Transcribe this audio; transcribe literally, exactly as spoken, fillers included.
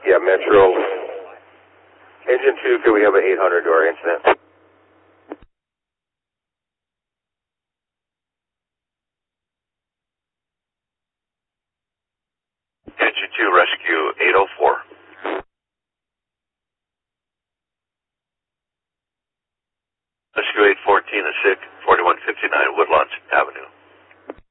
Yeah, Metro. Engine two, could we have an eight hundred door incident? Engine two, rescue eight oh four. Rescue eight fourteen is sick, forty-one fifty-nine Woodlawn Avenue.